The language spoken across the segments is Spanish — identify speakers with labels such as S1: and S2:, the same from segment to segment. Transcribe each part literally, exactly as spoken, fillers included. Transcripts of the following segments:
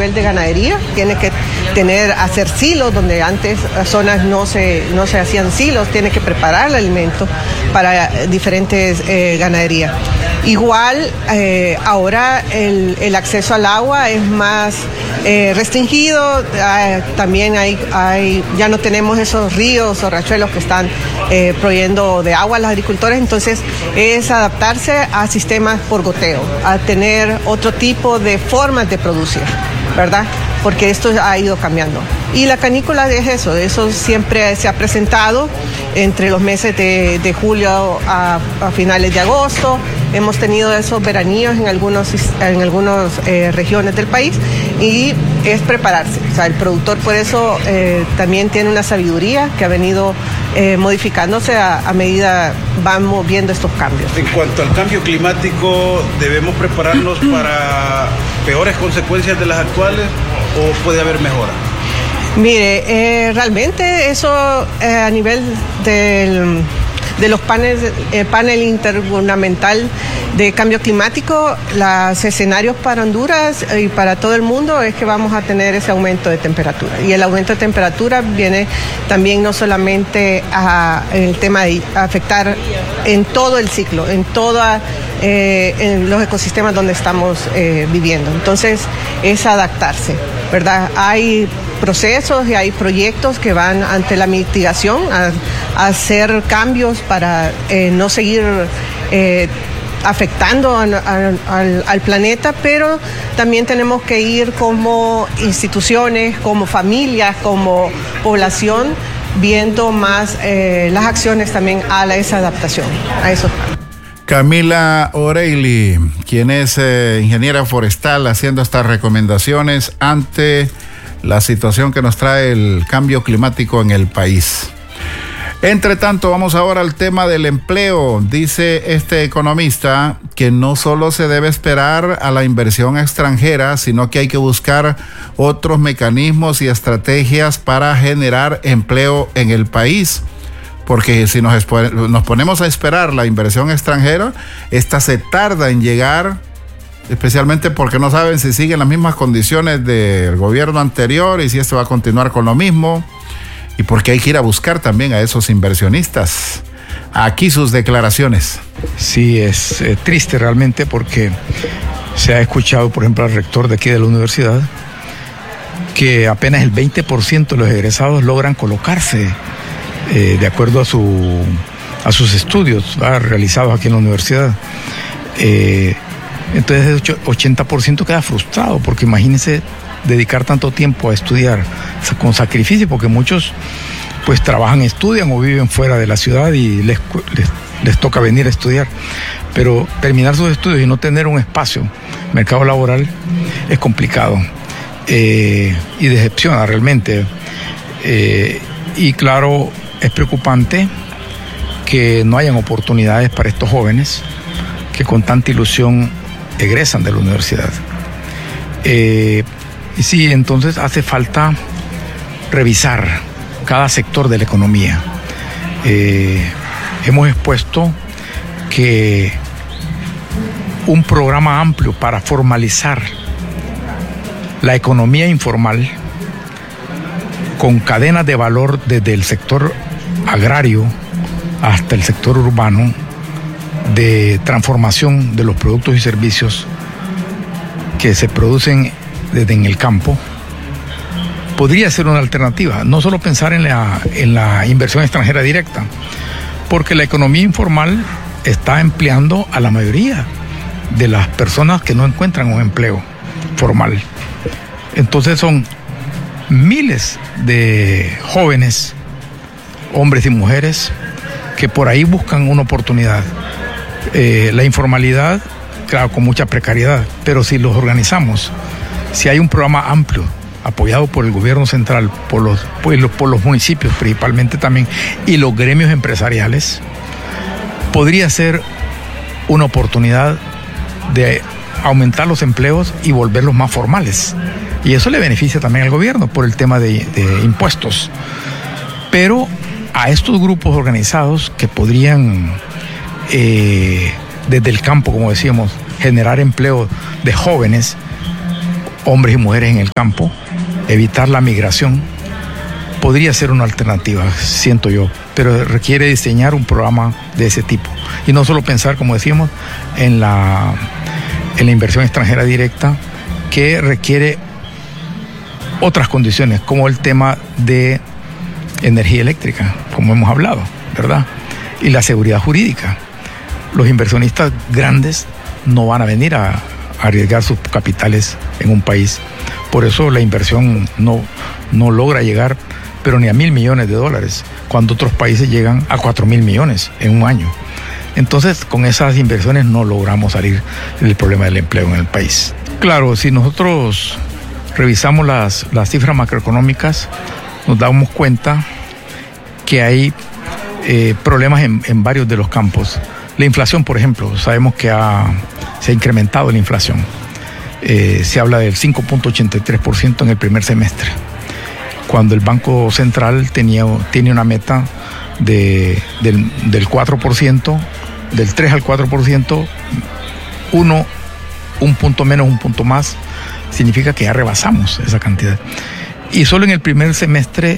S1: nivel de ganadería, tiene que tener, hacer silos, donde antes zonas no se, no se hacían silos, tiene que preparar el alimento para diferentes eh, ganaderías. Igual, eh, ahora el, el acceso al agua es más eh, restringido, eh, también hay, hay, ya no tenemos esos ríos o riachuelos que están eh, proveyendo de agua a los agricultores, entonces es adaptarse a sistemas por goteo, a tener otro tipo de formas de producir, ¿verdad? Porque esto ha ido cambiando. Y la canícula es eso, eso siempre se ha presentado entre los meses de, de julio a, a finales de agosto. Hemos tenido esos veraníos en algunos en algunas eh, regiones del país y es prepararse. O sea, el productor por eso eh, también tiene una sabiduría que ha venido eh, modificándose a, a medida vamos viendo estos cambios.
S2: En cuanto al cambio climático, ¿debemos prepararnos para peores consecuencias de las actuales o puede haber mejora?
S1: Mire, eh, realmente eso eh, a nivel del... de los paneles, el panel intergubernamental de cambio climático, los escenarios para Honduras y para todo el mundo es que vamos a tener ese aumento de temperatura. Y el aumento de temperatura viene también no solamente a, en el tema de afectar en todo el ciclo, en toda eh, en los ecosistemas donde estamos eh, viviendo. Entonces es adaptarse, ¿verdad? Hay procesos y hay proyectos que van ante la mitigación a, a hacer cambios para eh, no seguir eh, afectando a, a, al, al planeta, pero también tenemos que ir como instituciones, como familias, como población, viendo más eh, las acciones también a la, esa adaptación, a eso.
S3: Camila O'Reilly, quien es eh, ingeniera forestal, haciendo estas recomendaciones ante la situación que nos trae el cambio climático en el país. Entre tanto, vamos ahora al tema del empleo. Dice este economista que no solo se debe esperar a la inversión extranjera, sino que hay que buscar otros mecanismos y estrategias para generar empleo en el país. Porque si nos, nos ponemos a esperar la inversión extranjera, esta se tarda en llegar, especialmente porque no saben si siguen las mismas condiciones del gobierno anterior y si esto va a continuar con lo mismo, y porque hay que ir a buscar también a esos inversionistas. Aquí sus declaraciones.
S4: Sí, es eh, triste realmente porque se ha escuchado, por ejemplo, al rector de aquí de la universidad, que apenas el veinte por ciento de los egresados logran colocarse eh, de acuerdo a, su, a sus estudios ¿va? realizados aquí en la universidad. Eh, Entonces el ochenta por ciento queda frustrado, porque imagínense dedicar tanto tiempo a estudiar con sacrificio, porque muchos pues trabajan, estudian o viven fuera de la ciudad y les, les, les toca venir a estudiar. Pero terminar sus estudios y no tener un espacio, mercado laboral, es complicado eh, y decepciona realmente. Eh, y claro, es preocupante que no hayan oportunidades para estos jóvenes que con tanta ilusión egresan de la universidad. Eh, y sí, entonces hace falta revisar cada sector de la economía. Eh, hemos expuesto que un programa amplio para formalizar la economía informal con cadenas de valor desde el sector agrario hasta el sector urbano, de transformación de los productos y servicios que se producen desde en el campo, podría ser una alternativa. No solo pensar en la, en la inversión extranjera directa, porque la economía informal está empleando a la mayoría de las personas que no encuentran un empleo formal. Entonces son miles de jóvenes, hombres y mujeres, que por ahí buscan una oportunidad. Eh, la informalidad, claro, con mucha precariedad, pero si los organizamos, si hay un programa amplio, apoyado por el gobierno central, por los, por los, por los municipios principalmente también, y los gremios empresariales, podría ser una oportunidad de aumentar los empleos y volverlos más formales. Y eso le beneficia también al gobierno por el tema de, de impuestos. Pero a estos grupos organizados que podrían, eh, desde el campo, como decíamos, generar empleo de jóvenes, hombres y mujeres en el campo, evitar la migración, podría ser una alternativa, siento yo, pero requiere diseñar un programa de ese tipo. Y no solo pensar, como decíamos, en la, en la inversión extranjera directa, que requiere otras condiciones, como el tema de energía eléctrica, como hemos hablado, ¿verdad? Y la seguridad jurídica. Los inversionistas grandes no van a venir a, a arriesgar sus capitales en un país. Por eso la inversión no, no logra llegar, pero ni a mil millones de dólares, cuando otros países llegan a cuatro mil millones en un año. Entonces, con esas inversiones no logramos salir del problema del empleo en el país. Claro, si nosotros revisamos las, las cifras macroeconómicas, nos damos cuenta que hay eh, problemas en, en varios de los campos. La inflación, por ejemplo, sabemos que ha, se ha incrementado la inflación. Eh, se habla del cinco punto ochenta y tres por ciento en el primer semestre, cuando el Banco Central tenía, tiene una meta de, del, del cuatro por ciento, del tres al cuatro por ciento, uno, un punto menos, un punto más, significa que ya rebasamos esa cantidad. Y solo en el primer semestre,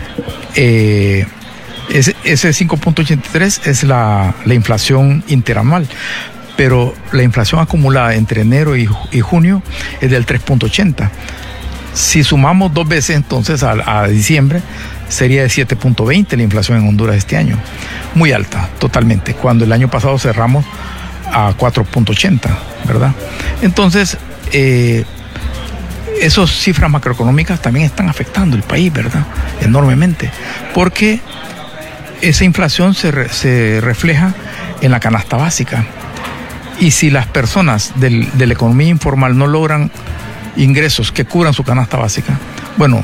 S4: eh, ese, ese cinco punto ochenta y tres es la, la inflación interanual, pero la inflación acumulada entre enero y, y junio es del tres punto ochenta. Si sumamos dos veces entonces a, a diciembre, sería de siete punto veinte la inflación en Honduras este año. Muy alta, totalmente, cuando el año pasado cerramos a cuatro punto ochenta, ¿verdad? Entonces, eh, esas cifras macroeconómicas también están afectando el país, ¿verdad? Enormemente, porque esa inflación se, re, se refleja en la canasta básica. Y si las personas del, de la economía informal no logran ingresos que cubran su canasta básica, bueno,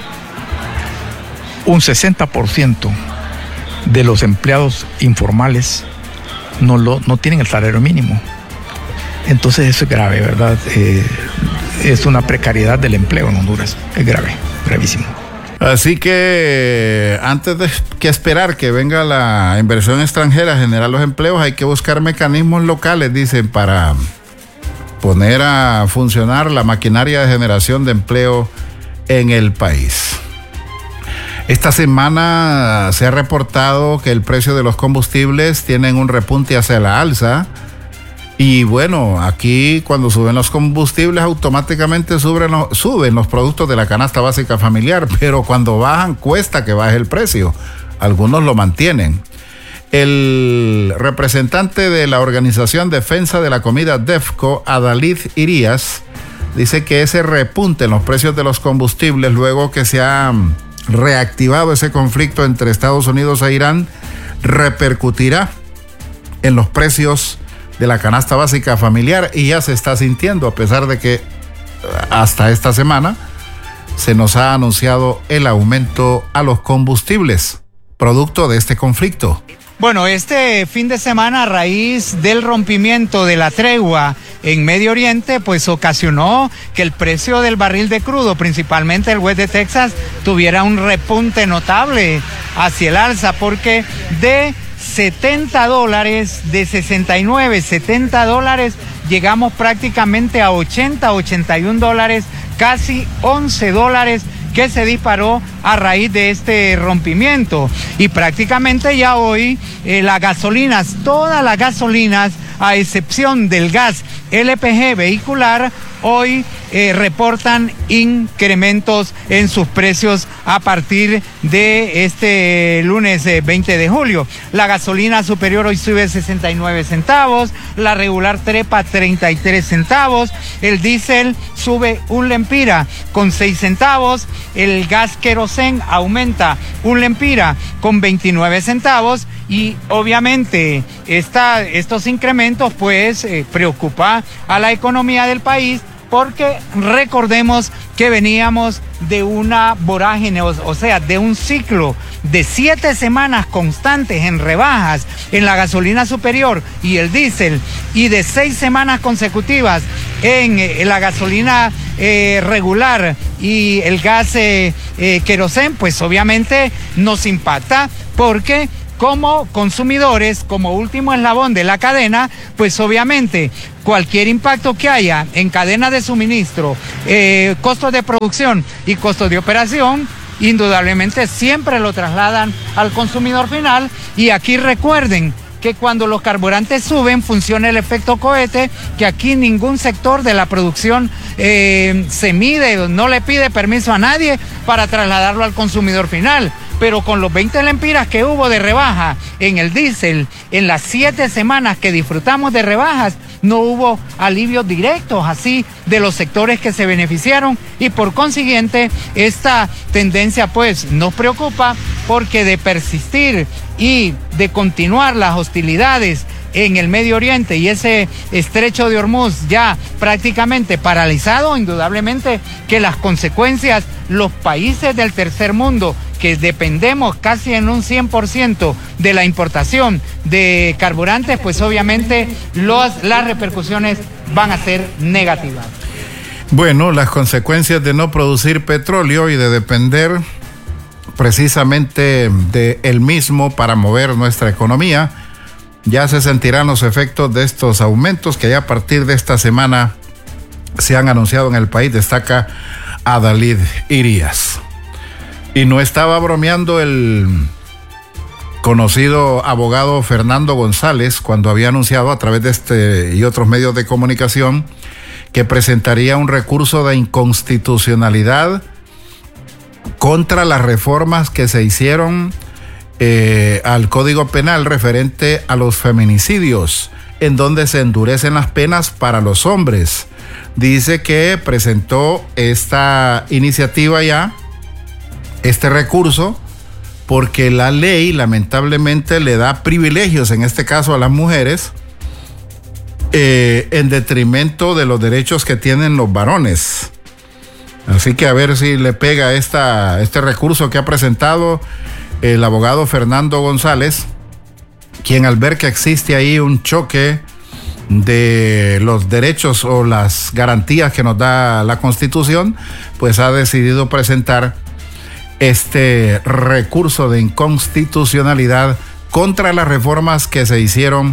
S4: un sesenta por ciento de los empleados informales no, lo, no tienen el salario mínimo. Entonces eso es grave, ¿verdad? Eh, es una precariedad del empleo en Honduras. Es grave, gravísimo.
S3: Así que antes de que esperar que venga la inversión extranjera a generar los empleos, hay que buscar mecanismos locales, dicen, para poner a funcionar la maquinaria de generación de empleo en el país. Esta semana se ha reportado que el precio de los combustibles tienen un repunte hacia la alza. Y bueno, aquí cuando suben los combustibles automáticamente suben los, suben los productos de la canasta básica familiar, pero cuando bajan cuesta que baje el precio. Algunos lo mantienen. El representante de la Organización Defensa de la Comida DEFCO, Adalid Irías, dice que ese repunte en los precios de los combustibles luego que se ha reactivado ese conflicto entre Estados Unidos e Irán repercutirá en los precios de la canasta básica familiar y ya se está sintiendo, a pesar de que hasta esta semana se nos ha anunciado el aumento a los combustibles, producto de este conflicto.
S5: Bueno, este fin de semana, a raíz del rompimiento de la tregua en Medio Oriente, pues ocasionó que el precio del barril de crudo, principalmente el West de Texas, tuviera un repunte notable hacia el alza, porque de setenta dólares, de sesenta y nueve, setenta dólares, llegamos prácticamente a ochenta, ochenta y un dólares, casi once dólares, que se disparó a raíz de este rompimiento. Y prácticamente ya hoy eh, las gasolinas, todas las gasolinas, a excepción del gas L P G vehicular, hoy eh, reportan incrementos en sus precios a partir de este lunes eh, veinte de julio. La gasolina superior hoy sube sesenta y nueve centavos, la regular trepa treinta y tres centavos, el diésel sube un lempira con seis centavos, el gas querosén aumenta un lempira con veintinueve centavos. Y obviamente esta, estos incrementos pues eh, preocupa a la economía del país, porque recordemos que veníamos de una vorágine, o, o sea, de un ciclo de siete semanas constantes en rebajas en la gasolina superior y el diésel, y de seis semanas consecutivas en, en la gasolina eh, regular y el gas eh, eh, querosén. Pues obviamente nos impacta, porque como consumidores, como último eslabón de la cadena, pues obviamente cualquier impacto que haya en cadena de suministro, eh, costos de producción y costos de operación, indudablemente siempre lo trasladan al consumidor final. Y aquí recuerden que cuando los carburantes suben funciona el efecto cohete, que aquí ningún sector de la producción eh, se mide, no le pide permiso a nadie para trasladarlo al consumidor final. Pero con los veinte lempiras que hubo de rebaja en el diésel, en las siete semanas que disfrutamos de rebajas, no hubo alivios directos así de los sectores que se beneficiaron, y por consiguiente esta tendencia pues nos preocupa, porque de persistir y de continuar las hostilidades en el Medio Oriente y ese estrecho de Hormuz ya prácticamente paralizado, indudablemente que las consecuencias, los países del tercer mundo, que dependemos casi en un cien por ciento de la importación de carburantes, pues obviamente los, las repercusiones van a ser negativas.
S3: Bueno, las consecuencias de no producir petróleo y de depender precisamente de él mismo para mover nuestra economía, ya se sentirán los efectos de estos aumentos que ya a partir de esta semana se han anunciado en el país, destaca Adalid Irías. Y no estaba bromeando el conocido abogado Fernando González cuando había anunciado a través de este y otros medios de comunicación que presentaría un recurso de inconstitucionalidad contra las reformas que se hicieron eh, al Código Penal referente a los feminicidios, en donde se endurecen las penas para los hombres. Dice que presentó esta iniciativa ya, este recurso, porque la ley lamentablemente le da privilegios, en este caso a las mujeres, eh, en detrimento de los derechos que tienen los varones. Así que a ver si le pega esta, este recurso que ha presentado el abogado Fernando González, quien al ver que existe ahí un choque de los derechos o las garantías que nos da la Constitución, pues ha decidido presentar este recurso de inconstitucionalidad contra las reformas que se hicieron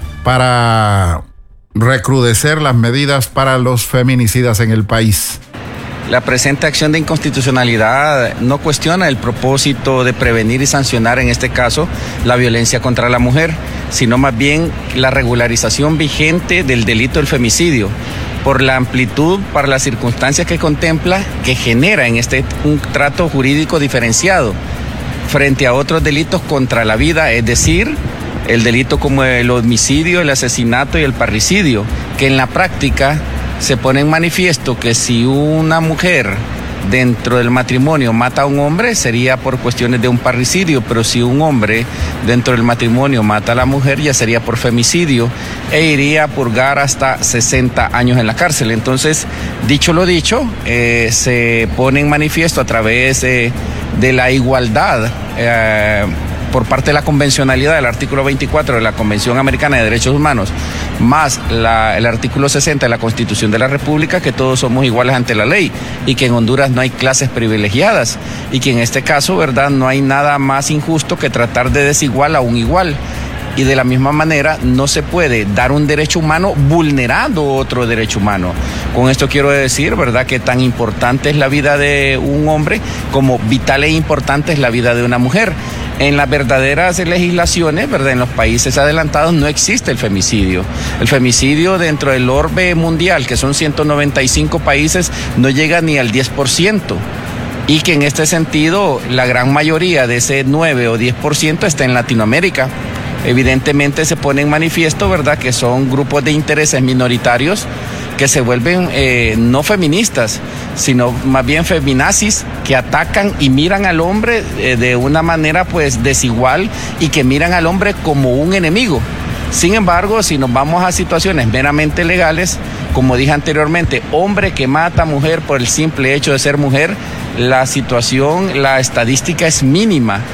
S3: para recrudecer las medidas para los feminicidas en el país.
S6: La presente acción de inconstitucionalidad no cuestiona el propósito de prevenir y sancionar, en este caso, la violencia contra la mujer, sino más bien la regularización vigente del delito del femicidio, por la amplitud, para las circunstancias que contempla, que genera en este un trato jurídico diferenciado frente a otros delitos contra la vida, es decir, el delito como el homicidio, el asesinato y el parricidio, que en la práctica se pone en manifiesto que si una mujer dentro del matrimonio mata a un hombre sería por cuestiones de un parricidio, pero si un hombre dentro del matrimonio mata a la mujer ya sería por femicidio e iría a purgar hasta sesenta años en la cárcel. Entonces, dicho lo dicho, eh, se pone en manifiesto a través de, de la igualdad eh, por parte de la convencionalidad del artículo veinticuatro de la Convención Americana de Derechos Humanos, más la, el artículo sesenta de la Constitución de la República, que todos somos iguales ante la ley y que en Honduras no hay clases privilegiadas y que en este caso, ¿verdad?, no hay nada más injusto que tratar de desigual a un igual. Y de la misma manera no se puede dar un derecho humano vulnerando otro derecho humano. Con esto quiero decir, ¿verdad?, que tan importante es la vida de un hombre como vital e importante es la vida de una mujer. En las verdaderas legislaciones, ¿verdad?, en los países adelantados no existe el femicidio. El femicidio dentro del orbe mundial, que son ciento noventa y cinco países, no llega ni al diez por ciento. Y que en este sentido la gran mayoría de ese nueve o diez por ciento está en Latinoamérica. Evidentemente se pone en manifiesto, ¿verdad?, que son grupos de intereses minoritarios que se vuelven eh, no feministas, sino más bien feminazis, que atacan y miran al hombre eh, de una manera pues desigual y que miran al hombre como un enemigo. Sin embargo, si nos vamos a situaciones meramente legales, como dije anteriormente, hombre que mata a mujer por el simple hecho de ser mujer, la situación, la estadística es mínima.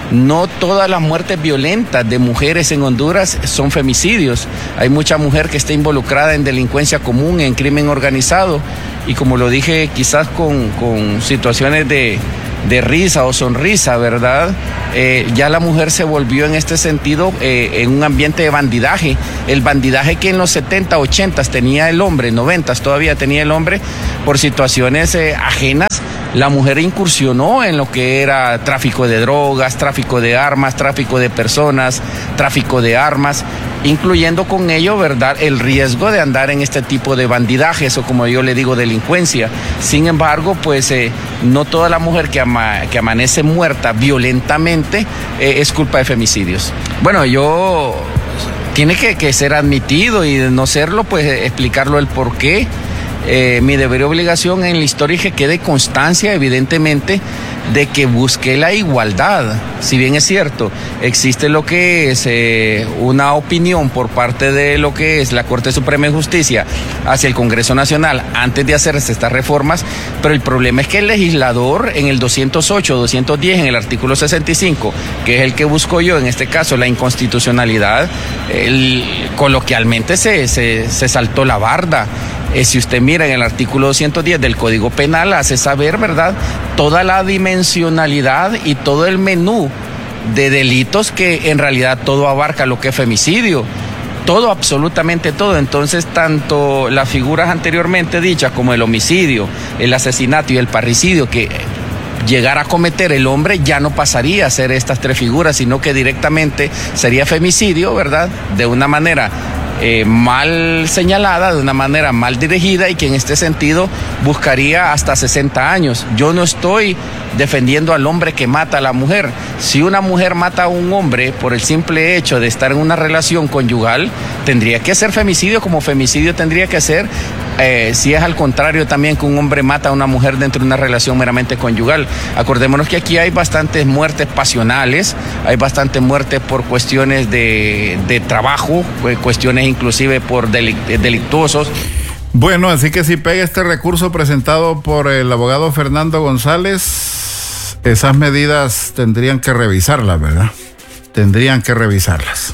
S6: no todas las muertes violentas de mujeres en Honduras son femicidios. Hay mucha mujer que está involucrada en delincuencia común, en crimen organizado, y como lo dije, quizás con, con situaciones de, de risa o sonrisa, ¿verdad? Eh, ya la mujer se volvió en este sentido eh, en un ambiente de bandidaje. El bandidaje que en los setenta, ochenta tenía el hombre, noventa todavía tenía el hombre, por situaciones eh, ajenas, la mujer incursionó en lo que era tráfico de drogas, tráfico de armas, tráfico de personas, tráfico de armas, incluyendo con ello, ¿verdad?, el riesgo de andar en este tipo de bandidajes o, como yo le digo, delincuencia. Sin embargo, pues eh, no toda la mujer que, ama, que amanece muerta violentamente eh, es culpa de femicidios. Bueno, yo... Tiene que, que ser admitido, y de no serlo, pues explicarlo el por qué. Eh, mi deber y obligación en la historia es que quede constancia, evidentemente, de que busqué la igualdad. Si bien es cierto, existe lo que es eh, una opinión por parte de lo que es la Corte Suprema de Justicia hacia el Congreso Nacional antes de hacerse estas reformas, pero el problema es que el legislador en el doscientos ocho, doscientos diez, en el artículo sesenta y cinco, que es el que busco yo, en este caso la inconstitucionalidad, el, coloquialmente se, se, se saltó la barda. Eh, si usted mira en el artículo doscientos diez del Código Penal, hace saber, ¿verdad?, toda la dimensionalidad y todo el menú de delitos que en realidad todo abarca lo que es femicidio. Todo, absolutamente todo. Entonces, tanto las figuras anteriormente dichas como el homicidio, el asesinato y el parricidio que llegara a cometer el hombre, ya no pasaría a ser estas tres figuras, sino que directamente sería femicidio, ¿verdad?, de una manera Eh, mal señalada, de una manera mal dirigida, y que en este sentido buscaría hasta sesenta años. Yo no estoy defendiendo al hombre que mata a la mujer. Si una mujer mata a un hombre por el simple hecho de estar en una relación conyugal, tendría que ser femicidio, como femicidio tendría que ser eh, si es al contrario también que un hombre mata a una mujer dentro de una relación meramente conyugal. Acordémonos que aquí hay bastantes muertes pasionales, hay bastantes muertes por cuestiones de, de trabajo, cuestiones inclusive por delictuosos.
S3: Bueno, así que si pega este recurso presentado por el abogado Fernando González, esas medidas tendrían que revisarlas, ¿verdad? Tendrían que revisarlas.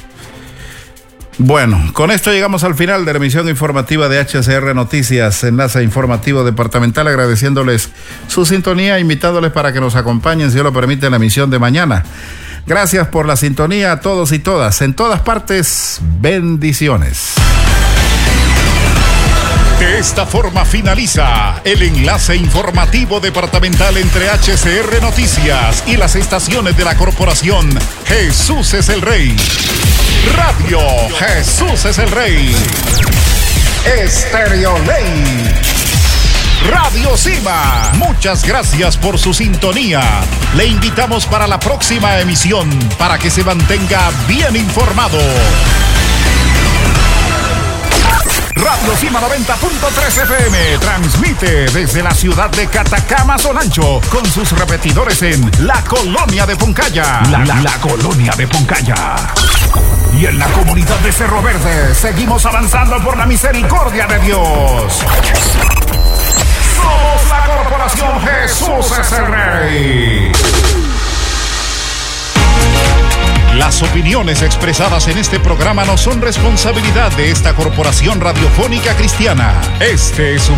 S3: Bueno, con esto llegamos al final de la emisión informativa de H C R Noticias, enlace informativo departamental, agradeciéndoles su sintonía, invitándoles para que nos acompañen, si Dios lo permite, en la emisión de mañana. Gracias por la sintonía a todos y todas, en todas partes, bendiciones.
S7: De esta forma finaliza el enlace informativo departamental entre H C R Noticias y las estaciones de la corporación Jesús es el Rey. Radio Jesús es el Rey. Estéreo Ley. Radio Cima. Muchas gracias por su sintonía. Le invitamos para la próxima emisión para que se mantenga bien informado. Radio Cima noventa punto tres F M transmite desde la ciudad de Catacama, Sonancho, con sus repetidores en la colonia de Poncaya. La, la, la colonia de Poncaya. Y en la comunidad de Cerro Verde seguimos avanzando por la misericordia de Dios. Somos la corporación Jesús es el Rey. Las opiniones expresadas en este programa no son responsabilidad de esta corporación radiofónica cristiana. Este es un